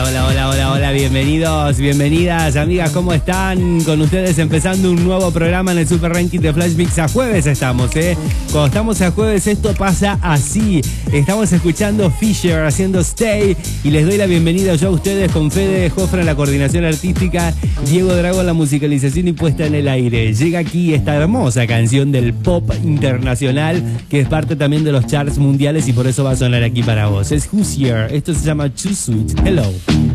Hola, hola, hola, hola, hola, bienvenidos, bienvenidas, amigas, ¿cómo están? Con ustedes empezando un nuevo programa en el Super Ranking de Flash Mix. A jueves estamos, Cuando estamos a jueves esto pasa así. Estamos escuchando Fisher haciendo Stay y les doy la bienvenida yo a ustedes con Fede Jofra en la coordinación artística, Diego Drago en la musicalización y puesta en el aire. Llega aquí esta hermosa canción del pop internacional que es parte también de los charts mundiales y por eso va a sonar aquí para vos. Es Who's Here, esto se llama Too Sweet. Hello.